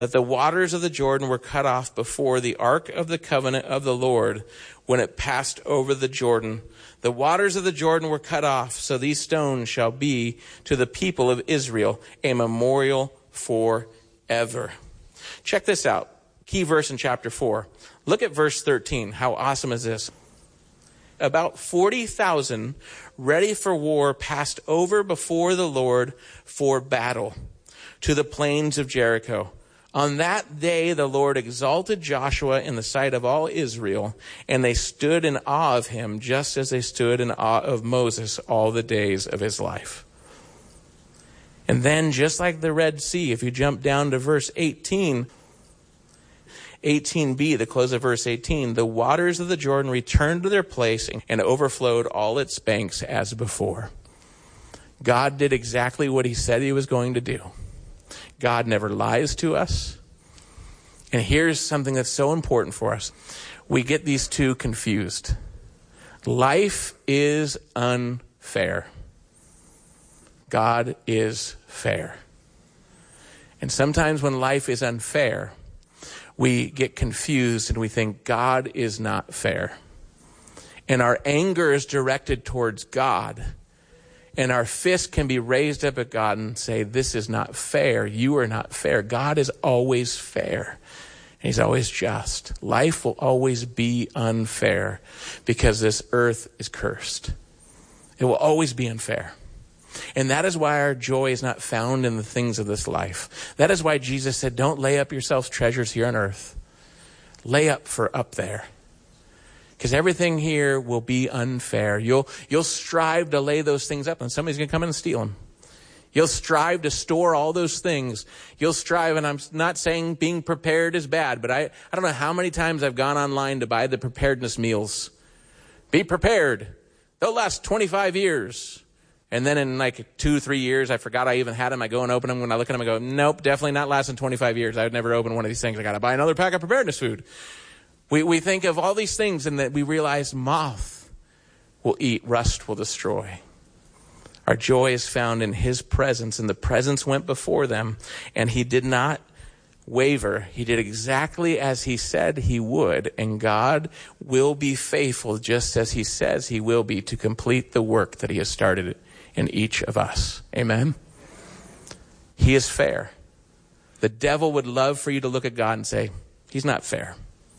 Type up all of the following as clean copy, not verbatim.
that the waters of the Jordan were cut off before the ark of the covenant of the Lord when it passed over the Jordan. The waters of the Jordan were cut off, so these stones shall be to the people of Israel a memorial forever. Check this out. Key verse in chapter 4. Look at verse 13. How awesome is this? About 40,000 ready for war passed over before the Lord for battle to the plains of Jericho. On that day, the Lord exalted Joshua in the sight of all Israel, and they stood in awe of him, just as they stood in awe of Moses all the days of his life. And then, just like the Red Sea, if you jump down to verse 18, 18b, the close of verse 18, the waters of the Jordan returned to their place and overflowed all its banks as before. God did exactly what he said he was going to do. God never lies to us. And here's something that's so important for us. We get these two confused. Life is unfair. God is fair. And sometimes when life is unfair, we get confused and we think God is not fair. And our anger is directed towards God. And our fist can be raised up at God and say, this is not fair. You are not fair. God is always fair. And he's always just. Life will always be unfair because this earth is cursed. It will always be unfair. And that is why our joy is not found in the things of this life. That is why Jesus said, don't lay up yourselves treasures here on earth. Lay up for up there. Because everything here will be unfair. You'll strive to lay those things up, and somebody's going to come in and steal them. You'll strive to store all those things. You'll strive, and I'm not saying being prepared is bad, but I don't know how many times I've gone online to buy the preparedness meals. Be prepared. They'll last 25 years. And then in like 2-3 years, I forgot I even had them. I go and open them. When I look at them, I go, nope, definitely not lasting 25 years. I would never open one of these things. I got to buy another pack of preparedness food. We think of all these things and that we realize moth will eat, rust will destroy. Our joy is found in his presence, and the presence went before them, and he did not waver. He did exactly as he said he would, and God will be faithful just as he says he will be to complete the work that he has started in each of us. Amen? He is fair. The devil would love for you to look at God and say, he's not fair.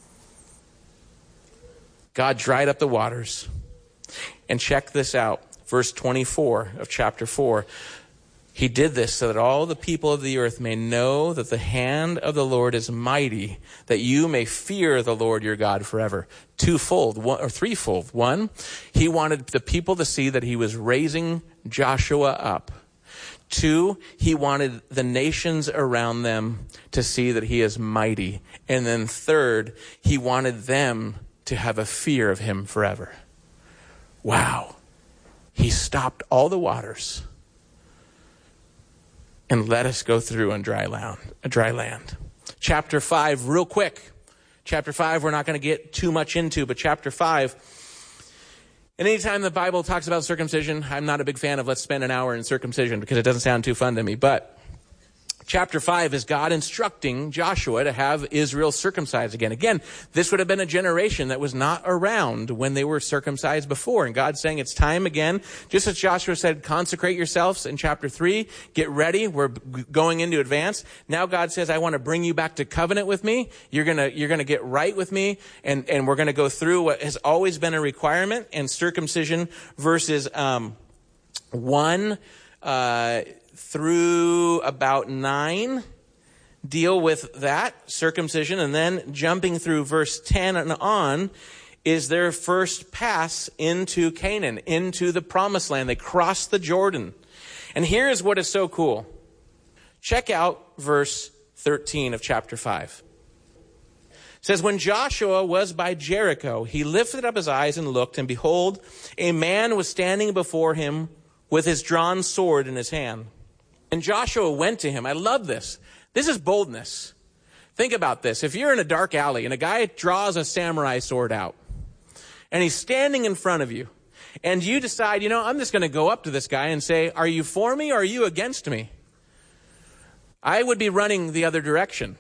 God dried up the waters. And check this out. Verse 24 of chapter 4. He did this so that all the people of the earth may know that the hand of the Lord is mighty, that you may fear the Lord your God forever. Twofold, or threefold. One, he wanted the people to see that he was raising Joshua up. Two, he wanted the nations around them to see that he is mighty. And then third, he wanted them to have a fear of him forever. Wow. He stopped all the waters and let us go through on dry land. Chapter 5, real quick. Chapter 5, we're not going to get too much into, but chapter 5, and anytime the Bible talks about circumcision, I'm not a big fan of let's spend an hour in circumcision because it doesn't sound too fun to me, but chapter 5 is God instructing Joshua to have Israel circumcised again. Again, this would have been a generation that was not around when they were circumcised before. And God's saying it's time again. Just as Joshua said, consecrate yourselves in chapter 3. Get ready. We're going into advance. Now God says, I want to bring you back to covenant with me. You're going to get right with me. And we're going to go through what has always been a requirement. And circumcision verses 1 through about 9 deal with that circumcision, and then jumping through verse 10 and on is their first pass into Canaan, into the promised land. They cross the Jordan. And here is what is so cool. Check out verse 13 of chapter 5. It says, when Joshua was by Jericho, he lifted up his eyes and looked, and behold, a man was standing before him with his drawn sword in his hand. And Joshua went to him. I love this. This is boldness. Think about this. If you're in a dark alley and a guy draws a samurai sword out and he's standing in front of you and you decide, I'm just going to go up to this guy and say, are you for me or are you against me? I would be running the other direction.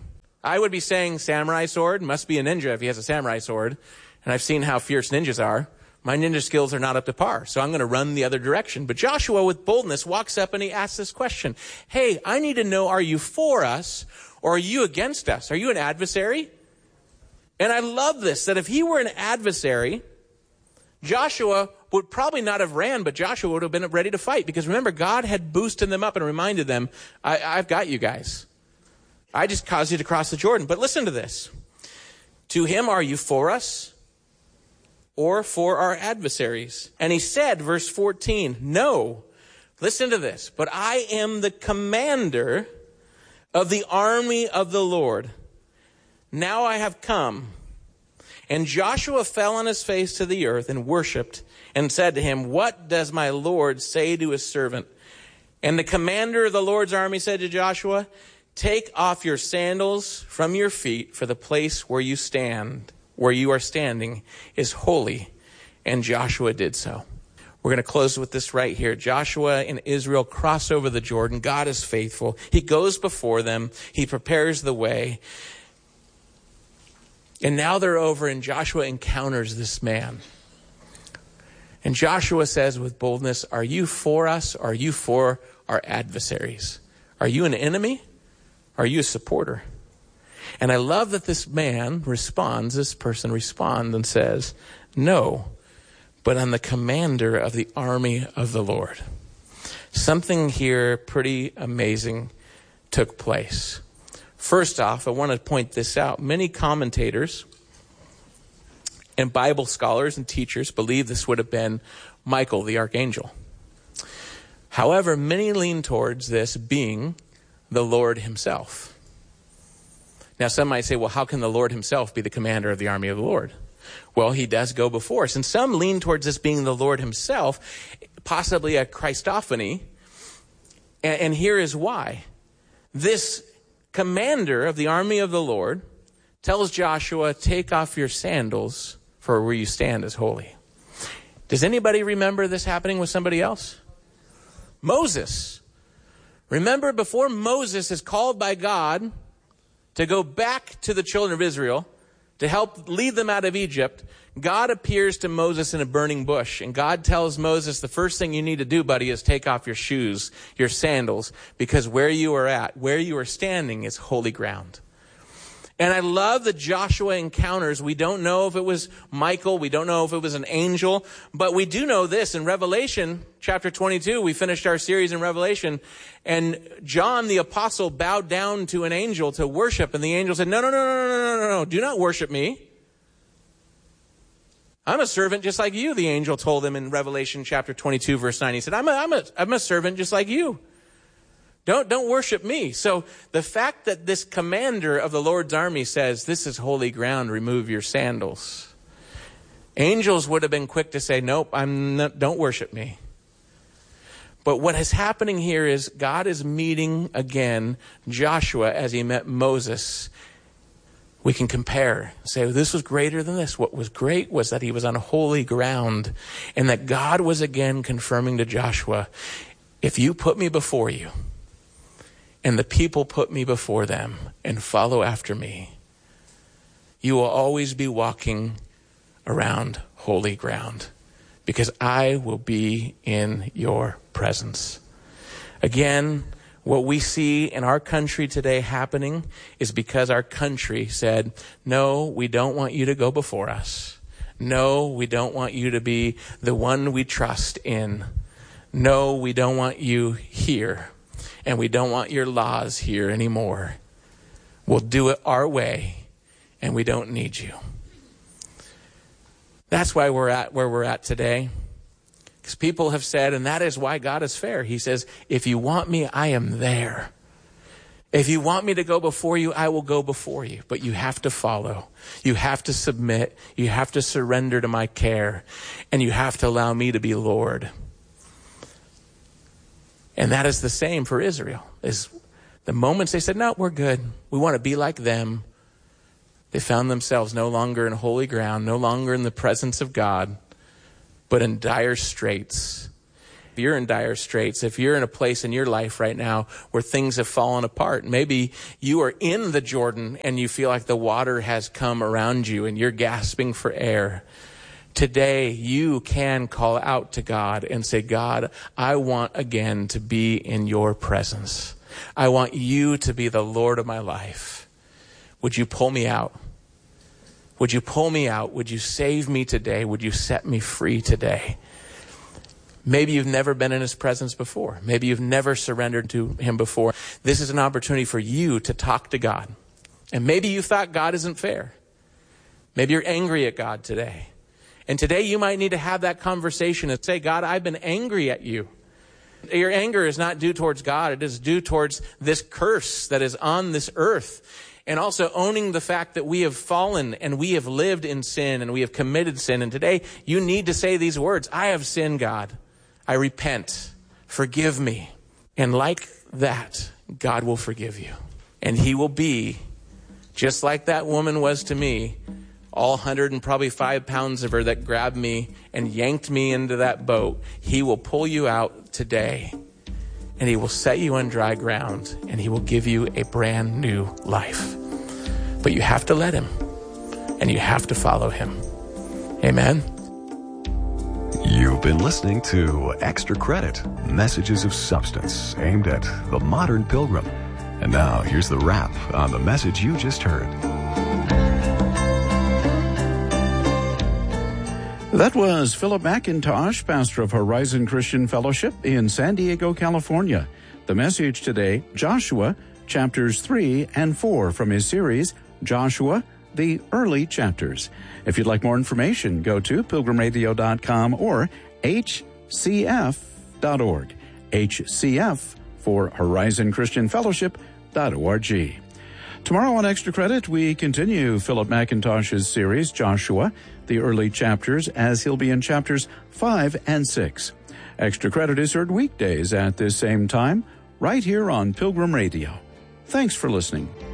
I would be saying samurai sword, must be a ninja if he has a samurai sword. And I've seen how fierce ninjas are. My ninja skills are not up to par, so I'm going to run the other direction. But Joshua, with boldness, walks up and he asks this question. Hey, I need to know, are you for us or are you against us? Are you an adversary? And I love this, that if he were an adversary, Joshua would probably not have ran, but Joshua would have been ready to fight. Because remember, God had boosted them up and reminded them, I've got you guys. I just caused you to cross the Jordan. But listen to this. To him, are you for us or for our adversaries? And he said, verse 14, no. Listen to this. But I am the commander of the army of the Lord. Now I have come. And Joshua fell on his face to the earth and worshipped and said to him, what does my Lord say to his servant? And the commander of the Lord's army said to Joshua, take off your sandals from your feet, for the place where you are standing is holy. And Joshua did so. We're going to close with this right here. Joshua and Israel cross over the Jordan. God is faithful. He goes before them. He prepares the way. And now they're over, and Joshua encounters this man. And Joshua says with boldness, are you for us? Or are you for our adversaries? Are you an enemy? Are you a supporter? And I love that this person responds and says, no, but I'm the commander of the army of the Lord. Something here pretty amazing took place. First off, I want to point this out. Many commentators and Bible scholars and teachers believe this would have been Michael, the archangel. However, many lean towards this being the Lord himself. Now, some might say, well, how can the Lord himself be the commander of the army of the Lord? Well, he does go before us. And some lean towards this being the Lord himself, possibly a Christophany. And here is why. This commander of the army of the Lord tells Joshua, take off your sandals, for where you stand is holy. Does anybody remember this happening with somebody else? Moses. Remember, before Moses is called by God to go back to the children of Israel to help lead them out of Egypt, God appears to Moses in a burning bush. And God tells Moses, the first thing you need to do, buddy, is take off your shoes, your sandals, because where you are standing is holy ground. And I love the Joshua encounters. We don't know if it was Michael. We don't know if it was an angel. But we do know this. In Revelation chapter 22, we finished our series in Revelation. And John the apostle bowed down to an angel to worship. And the angel said, no, do not worship me. I'm a servant just like you, the angel told him in Revelation chapter 22, verse 9. He said, I'm a servant just like you. Don't worship me. So the fact that this commander of the Lord's army says, this is holy ground, remove your sandals. Angels would have been quick to say, nope, don't worship me. But what is happening here is God is meeting again Joshua as he met Moses. We can compare, say, this was greater than this. What was great was that he was on holy ground, and that God was again confirming to Joshua, if you put me before you, and the people put me before them and follow after me, you will always be walking around holy ground, because I will be in your presence. Again, what we see in our country today happening is because our country said, no, we don't want you to go before us. No, we don't want you to be the one we trust in. No, we don't want you here. And we don't want your laws here anymore. We'll do it our way, and we don't need you. That's why we're at where we're at today. Because people have said, and that is why God is fair. He says, if you want me, I am there. If you want me to go before you, I will go before you. But you have to follow. You have to submit. You have to surrender to my care. And you have to allow me to be Lord. And that is the same for Israel. Is the moments they said, no, we're good. We want to be like them. They found themselves no longer in holy ground, no longer in the presence of God, but in dire straits. If you're in dire straits, if you're in a place in your life right now where things have fallen apart, maybe you are in the Jordan and you feel like the water has come around you and you're gasping for air. Today, you can call out to God and say, God, I want again to be in your presence. I want you to be the Lord of my life. Would you pull me out? Would you pull me out? Would you save me today? Would you set me free today? Maybe you've never been in his presence before. Maybe you've never surrendered to him before. This is an opportunity for you to talk to God. And maybe you thought God isn't fair. Maybe you're angry at God today. And today you might need to have that conversation and say, God, I've been angry at you. Your anger is not due towards God. It is due towards this curse that is on this earth. And also owning the fact that we have fallen and we have lived in sin and we have committed sin. And today you need to say these words, I have sinned, God. I repent. Forgive me. And like that, God will forgive you. And he will be, just like that woman was to me, all 105 pounds of her that grabbed me and yanked me into that boat. He will pull you out today. And he will set you on dry ground. And he will give you a brand new life. But you have to let him. And you have to follow him. Amen. You've been listening to Extra Credit, Messages of Substance, aimed at the modern pilgrim. And now, here's the wrap on the message you just heard. That was Philip McIntosh, pastor of Horizon Christian Fellowship in San Diego, California. The message today, Joshua, chapters 3 and 4 from his series, Joshua, the Early Chapters. If you'd like more information, go to pilgrimradio.com or hcf.org. HCF for Horizon Christian Fellowship.org. Tomorrow on Extra Credit, we continue Philip McIntosh's series, Joshua, the Early Chapters, as he'll be in chapters 5 and 6. Extra Credit is heard weekdays at this same time, right here on Pilgrim Radio. Thanks for listening.